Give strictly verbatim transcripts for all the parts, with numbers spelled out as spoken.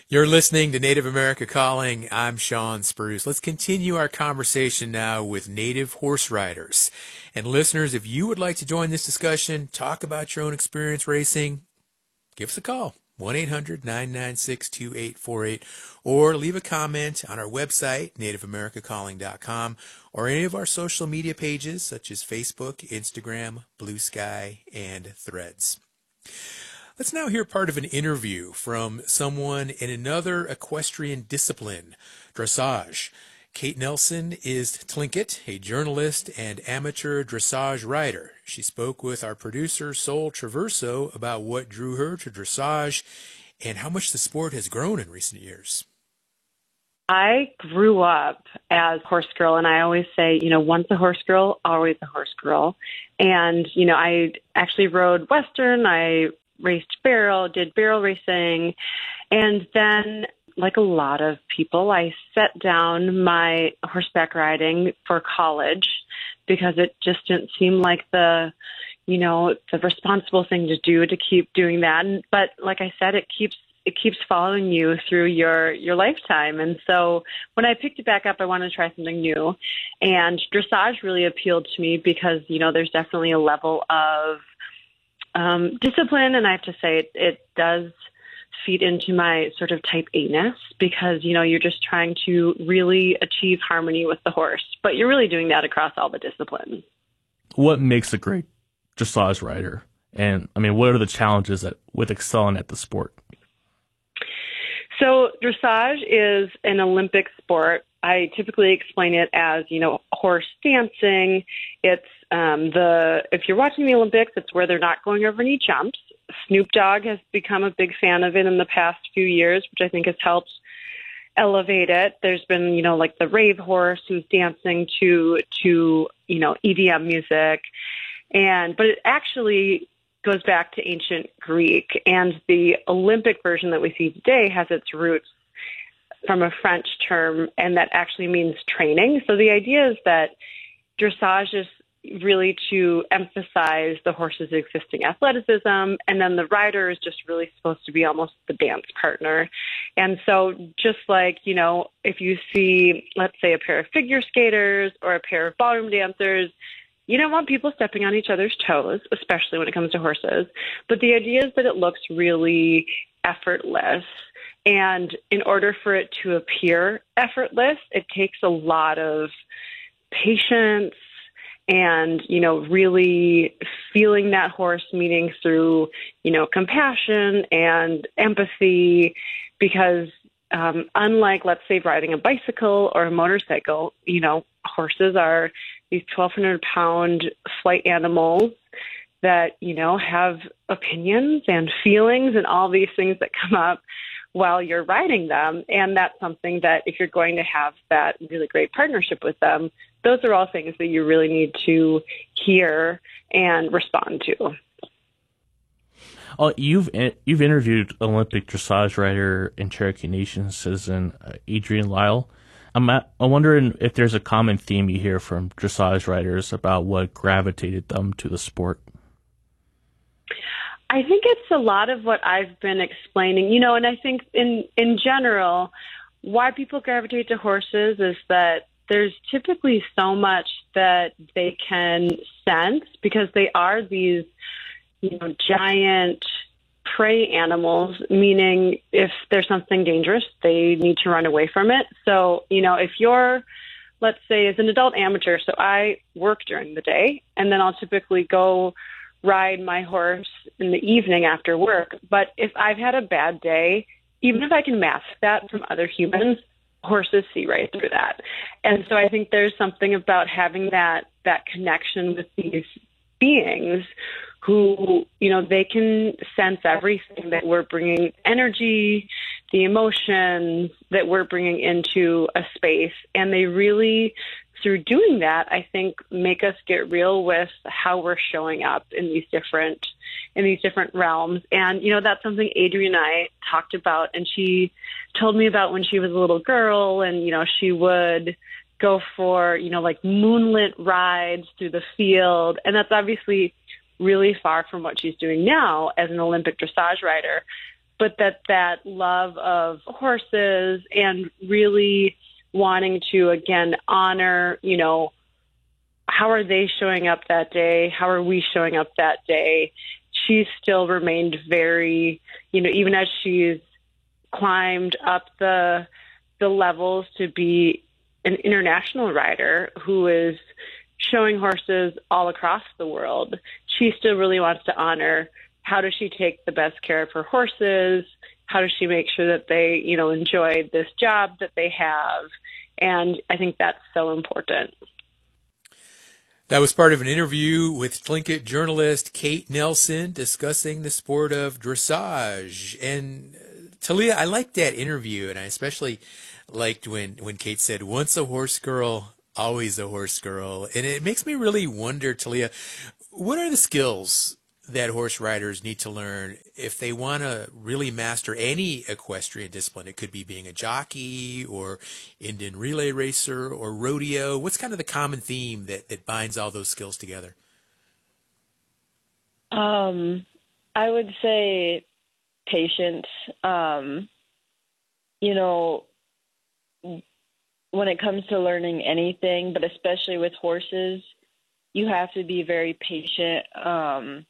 You're listening to Native America Calling. I'm Sean Spruce. Let's continue our conversation now with Native horse riders. And listeners, if you would like to join this discussion, talk about your own experience racing, give us a call, one eight hundred nine nine six two eight four eight, or leave a comment on our website, native america calling dot com, or any of our social media pages such as Facebook, Instagram, Blue Sky, and Threads. Let's now hear part of an interview from someone in another equestrian discipline, dressage. Kate Nelson is Tlingit, a journalist and amateur dressage rider. She spoke with our producer, Sol Traverso, about what drew her to dressage and how much the sport has grown in recent years. I grew up as a horse girl, and I always say, you know, once a horse girl, always a horse girl. And, you know, I actually rode Western. I raced barrel, did barrel racing, and then, like a lot of people, I set down my horseback riding for college because it just didn't seem like the, you know, the responsible thing to do to keep doing that. And, but like I said, it keeps it keeps following you through your, your lifetime. And so when I picked it back up, I wanted to try something new. And dressage really appealed to me because, you know, there's definitely a level of um, discipline. And I have to say it, it does feed into my sort of type A-ness because, you know, you're just trying to really achieve harmony with the horse, but you're really doing that across all the disciplines. What makes a great dressage rider? And I mean, what are the challenges that with excelling at the sport? So dressage is an Olympic sport. I typically explain it as, you know, horse dancing. It's um, the, if you're watching the Olympics, it's where they're not going over any jumps. Snoop Dogg has become a big fan of it in the past few years, which I think has helped elevate it. There's been, you know, like the rave horse who's dancing to, to, you know, E D M music. And, but it actually goes back to ancient Greek, and the Olympic version that we see today has its roots from a French term, and that actually means training. So the idea is that dressage is really to emphasize the horse's existing athleticism, and then the rider is just really supposed to be almost the dance partner. And so just like, you know, if you see, let's say, a pair of figure skaters or a pair of ballroom dancers, you don't want people stepping on each other's toes, especially when it comes to horses. But the idea is that it looks really effortless. And in order for it to appear effortless, it takes a lot of patience and, you know, really feeling that horse, meaning through, you know, compassion and empathy, because um, unlike, let's say, riding a bicycle or a motorcycle, you know, horses are these twelve hundred pound flight animals that, you know, have opinions and feelings and all these things that come up while you're riding them. And that's something that if you're going to have that really great partnership with them, those are all things that you really need to hear and respond to. Oh, you've you've interviewed Olympic dressage rider and Cherokee Nation citizen uh, Adrienne Lyle. I'm, at, I'm wondering if there's a common theme you hear from dressage riders about what gravitated them to the sport. I think it's a lot of what I've been explaining, you know, and I think in, in general, why people gravitate to horses is that there's typically so much that they can sense because they are these, you know, giant prey animals, meaning if there's something dangerous, they need to run away from it. So, you know, if you're, let's say, as an adult amateur, so I work during the day, and then I'll typically go ride my horse in the evening after work. But if I've had a bad day, even if I can mask that from other humans, horses see right through that. And so I think there's something about having that that connection with these beings who, you know, they can sense everything that we're bringing, energy, the emotions that we're bringing into a space. And they really, through doing that, I think make us get real with how we're showing up in these different, in these different realms. And, you know, that's something Adrienne and I talked about. And she told me about when she was a little girl, and, you know, she would go for, you know, like moonlit rides through the field. And that's obviously really far from what she's doing now as an Olympic dressage rider. but that that love of horses and really wanting to, again, honor, you know, how are they showing up that day? How are we showing up that day? She's still remained very, you know, even as she's climbed up the the levels to be an international rider who is showing horses all across the world, she still really wants to honor how does she take the best care of her horses? How does she make sure that they, you know, enjoy this job that they have? And I think that's so important. That was part of an interview with Tlingit journalist Kate Nelson discussing the sport of dressage. And uh, Talia, I liked that interview, and I especially liked when, when Kate said, once a horse girl, always a horse girl. And it makes me really wonder, Talia, what are the skills that horse riders need to learn if they want to really master any equestrian discipline? It could be being a jockey or Indian relay racer or rodeo. What's kind of the common theme that, that binds all those skills together? Um, I would say patience. Um, you know, when it comes to learning anything, but especially with horses, you have to be very patient. Um,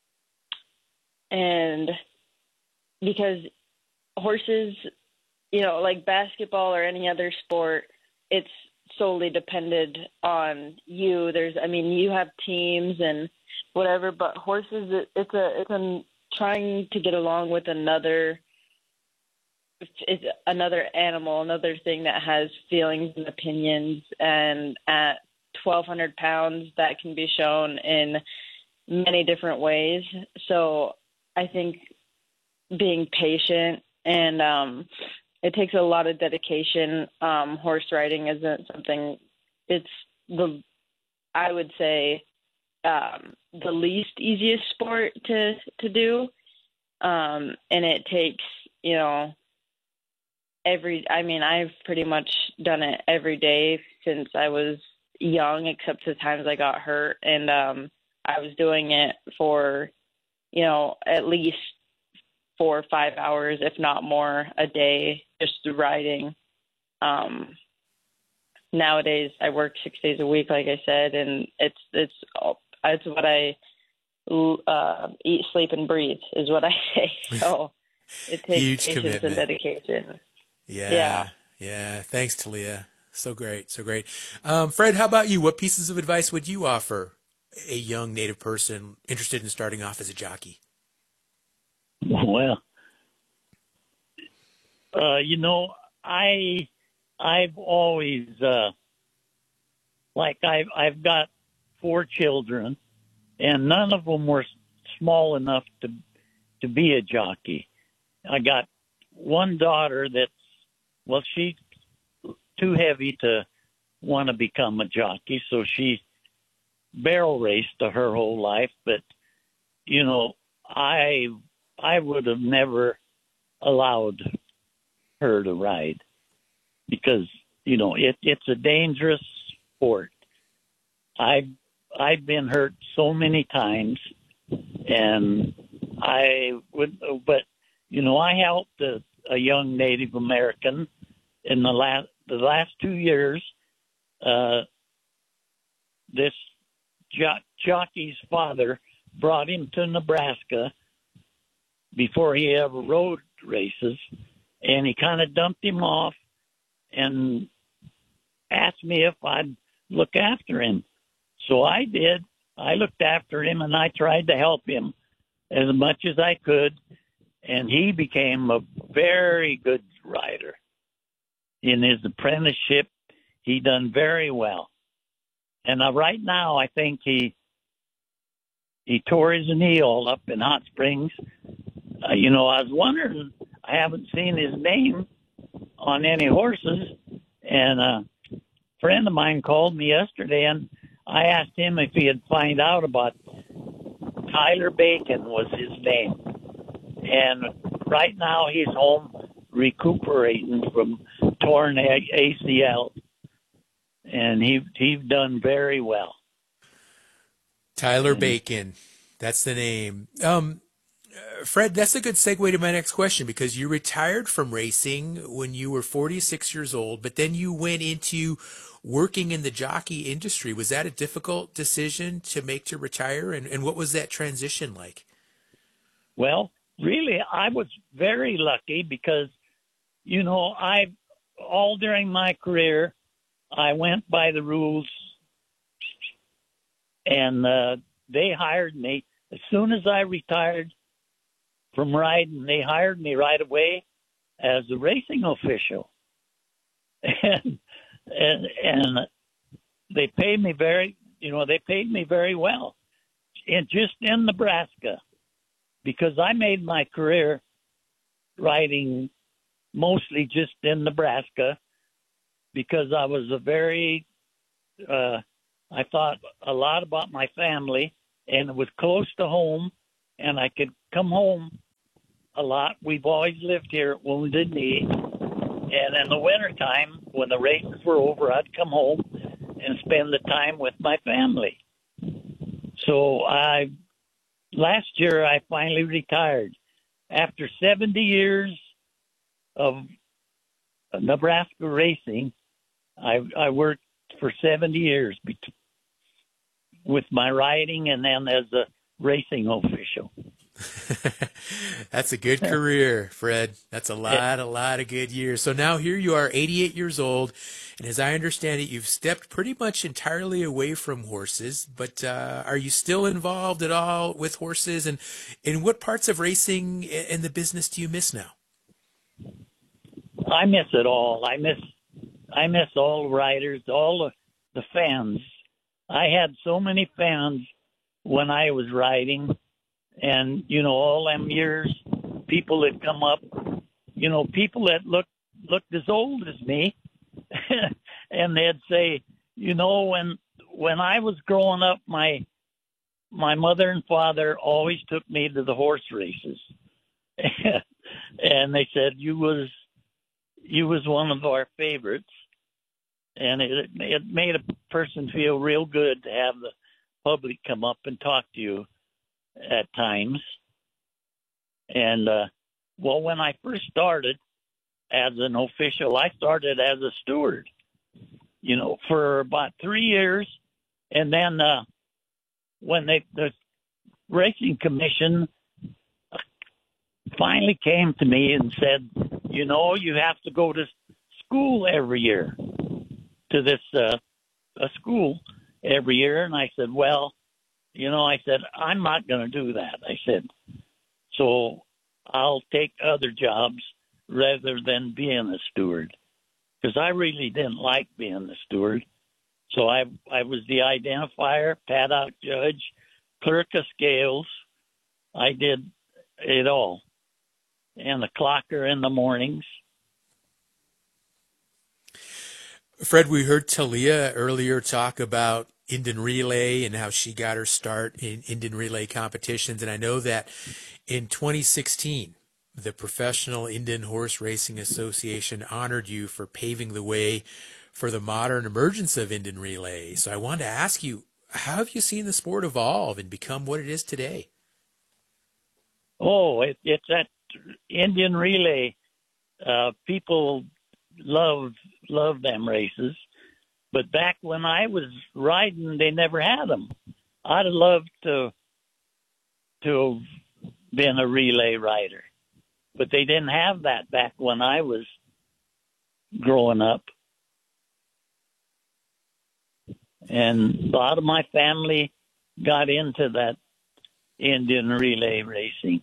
And because horses, you know, like basketball or any other sport, it's solely dependent on you. There's, I mean, you have teams and whatever, but horses, it, it's a, it's a trying to get along with another, it's another animal, another thing that has feelings and opinions. And at twelve hundred pounds, that can be shown in many different ways. So I think being patient and um, it takes a lot of dedication. Um, horse riding isn't something, it's the, I would say, um, the least easiest sport to, to do. Um, and it takes, you know, every, I mean, I've pretty much done it every day since I was young, except the times I got hurt. And um, I was doing it for, you know, at least four or five hours, if not more, a day, just riding. Um, nowadays, I work six days a week, like I said, and it's it's it's what I uh, eat, sleep, and breathe is what I say. So it takes Huge patience commitment. and dedication. Yeah, Yeah. yeah. Thanks, Talia. So great, so great. Um, Fred, how about you? What pieces of advice would you offer a young Native person interested in starting off as a jockey? Well, uh, you know, I, I've always, uh, like I've, I've got four children, and none of them were small enough to, to be a jockey. I got one daughter that's, well, she's too heavy to want to become a jockey, so she barrel raced her whole life. But, you know, I I would have never allowed her to ride because, you know, it, it's a dangerous sport. I've, I've been hurt so many times, and I would, but, you know, I helped a, a young Native American in the last, the last two years. Uh, this jo- jockey's father brought him to Nebraska before he ever rode races, and he kind of dumped him off and asked me if I'd look after him. So I did. I looked after him, and I tried to help him as much as I could, and he became a very good rider. In his apprenticeship, he done very well. And uh, right now, I think he he tore his knee all up in Hot Springs. Uh, you know, I was wondering, I haven't seen his name on any horses, and a friend of mine called me yesterday, and I asked him if he had found out about Tyler Bacon was his name. And right now he's home recuperating from torn A C L, and he he's done very well. Tyler Bacon, that's the name. Um, Fred, that's a good segue to my next question, because you retired from racing when you were forty-six years old, but then you went into working in the jockey industry. Was that a difficult decision to make to retire? And, and what was that transition like? Well, really, I was very lucky because, you know, I, all during my career, I went by the rules, and uh, they hired me. As soon as I retired from riding, they hired me right away as a racing official. And, and, and they paid me very, you know, they paid me very well. And just in Nebraska, because I made my career riding mostly just in Nebraska, because I was a very, uh, I thought a lot about my family, and it was close to home, and I could come home a lot. We've always lived here at Wounded Knee, and in the wintertime, when the races were over, I'd come home and spend the time with my family. So I, last year, I finally retired. After seventy years of Nebraska racing, I, I worked for seventy years be- with my riding and then as a racing official. That's a good career, Fred. That's a lot, a lot of good years. So now here you are, eighty-eight years old, and as I understand it, you've stepped pretty much entirely away from horses, but uh, are you still involved at all with horses? And in what parts of racing and the business do you miss now? I miss it all. I miss I miss all the riders, all the, the fans. I had so many fans when I was riding, and, you know, all them years, people that come up, you know, people that look looked as old as me, and they'd say, you know, when when I was growing up, my my mother and father always took me to the horse races, and they said you was you was one of our favorites. And it, it made a person feel real good to have the public come up and talk to you at times. And, uh, well, when I first started as an official, I started as a steward, you know, for about three years. And then uh, when they, the racing commission finally came to me and said, you know, you have to go to school every year. to this uh, a school every year. And I said, well, you know, I said, I'm not going to do that. I said, so I'll take other jobs rather than being a steward, because I really didn't like being the steward. So I I was the identifier, paddock judge, clerk of scales. I did it all. And the clocker in the mornings. Fred, we heard Talia earlier talk about Indian Relay and how she got her start in Indian Relay competitions. And I know that in twenty sixteen, the Professional Indian Horse Racing Association honored you for paving the way for the modern emergence of Indian Relay. So I wanted to ask you, how have you seen the sport evolve and become what it is today? Oh, it, it's that Indian Relay. Uh, people love love them races, but back when I was riding, they never had them. I'd have loved to to have been a relay rider, but they didn't have that back when I was growing up. And a lot of my family got into that Indian Relay racing.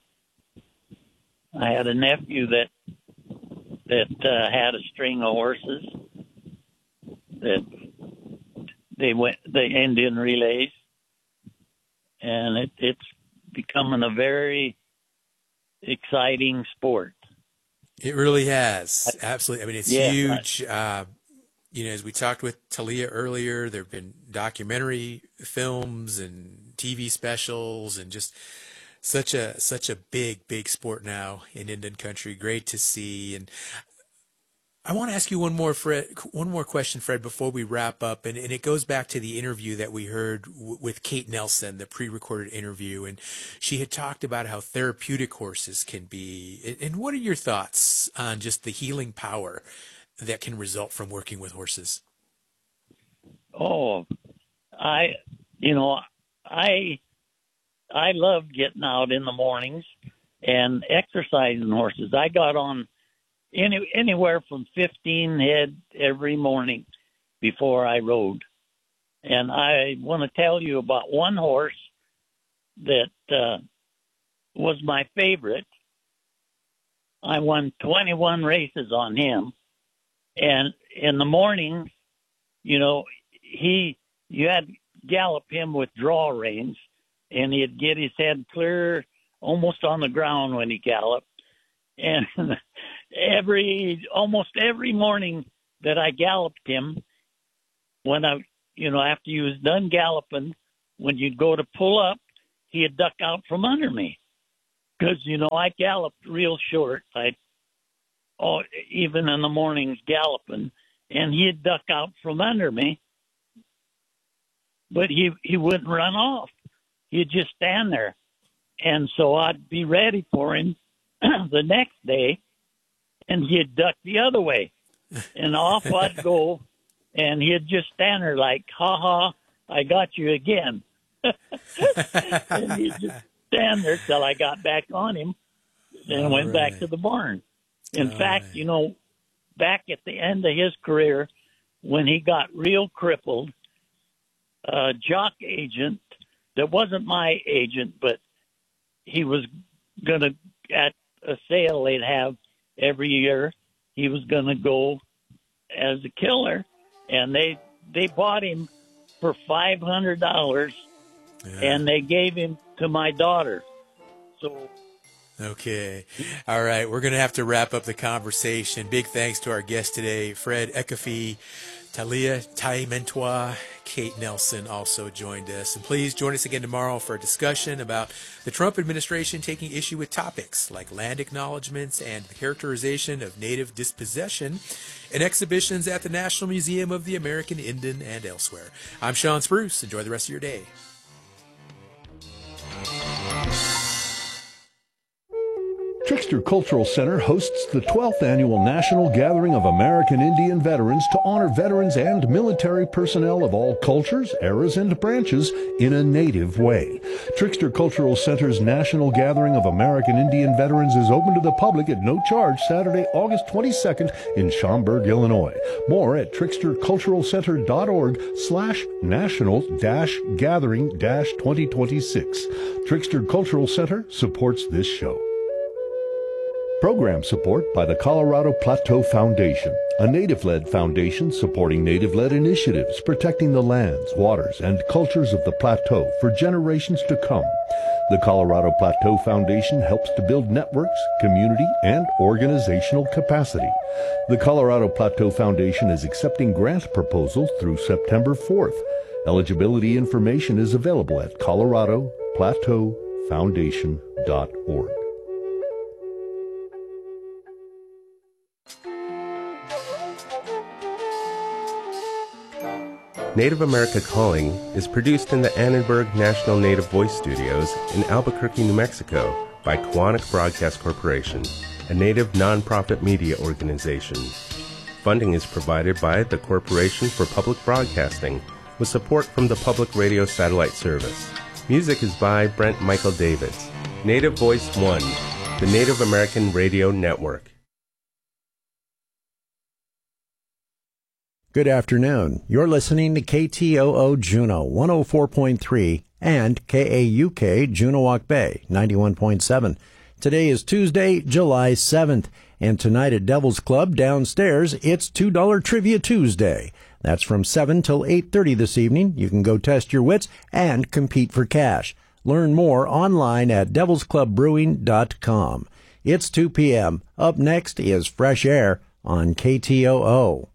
I had a nephew that that uh, had a string of horses that they went the Indian Relays, and it, it's becoming a very exciting sport. It really has. Absolutely. I mean, it's yeah, huge. Uh, you know, as we talked with Talia earlier, there have been documentary films and T V specials, and just such a such a big, big sport now in Indian country. Great to see. And I want to ask you one more, Fred, one more question, Fred, before we wrap up, and, and it goes back to the interview that we heard w- with Kate Nelson, the pre-recorded interview, and she had talked about how therapeutic horses can be. And, and what are your thoughts on just the healing power that can result from working with horses? Oh, I, you know, I, I love getting out in the mornings and exercising horses. I got on Any, anywhere from fifteen head every morning before I rode. And I want to tell you about one horse that uh, was my favorite. I won twenty-one races on him. And in the morning, you know, he, you had to gallop him with draw reins, and he'd get his head clear almost on the ground when he galloped. And every almost every morning that I galloped him, when I, you know, after he was done galloping, when you'd go to pull up, he'd duck out from under me, because you know I galloped real short. I, oh, even in the mornings galloping, and he'd duck out from under me, but he he wouldn't run off. He'd just stand there, and so I'd be ready for him the next day, and he'd duck the other way, and off I'd go, and he'd just stand there like, ha ha, I got you again. And he'd just stand there till I got back on him and All went right. back to the barn. In All fact, right. you know, back at the end of his career, when he got real crippled, a jock agent that wasn't my agent, but he was going to, at a sale they'd have every year, he was going to go as a killer, and they they bought him for five hundred dollars, yeah. and they gave him to my daughter. So okay. All right. We're going to have to wrap up the conversation. Big thanks to our guest today, Fred Ekafe. Talia Tai-Mentois, Kate Nelson also joined us. And please join us again tomorrow for a discussion about the Trump administration taking issue with topics like land acknowledgments and the characterization of native dispossession in exhibitions at the National Museum of the American Indian and elsewhere. I'm Sean Spruce. Enjoy the rest of your day. Trickster Cultural Center hosts the twelfth Annual National Gathering of American Indian Veterans to honor veterans and military personnel of all cultures, eras, and branches in a native way. Trickster Cultural Center's National Gathering of American Indian Veterans is open to the public at no charge Saturday, August twenty-second in Schaumburg, Illinois. More at trickster cultural center dot org slash national dash gathering dash twenty twenty-six. Trickster Cultural Center supports this show. Program support by the Colorado Plateau Foundation, a native-led foundation supporting native-led initiatives protecting the lands, waters, and cultures of the plateau for generations to come. The Colorado Plateau Foundation helps to build networks, community, and organizational capacity. The Colorado Plateau Foundation is accepting grant proposals through September fourth. Eligibility information is available at colorado plateau foundation dot org. Native America Calling is produced in the Annenberg National Native Voice Studios in Albuquerque, New Mexico by Quantic Broadcast Corporation, a native nonprofit media organization. Funding is provided by the Corporation for Public Broadcasting with support from the Public Radio Satellite Service. Music is by Brent Michael Davids. Native Voice One, the Native American Radio Network. Good afternoon. You're listening to K T O O Juneau one oh four point three and K A U K Juneauoc Bay ninety-one point seven. Today is Tuesday, July seventh, and tonight at Devil's Club downstairs, it's two dollar Trivia Tuesday. That's from seven till eight thirty this evening. You can go test your wits and compete for cash. Learn more online at devils club brewing dot com. It's two p.m. Up next is Fresh Air on K T O O.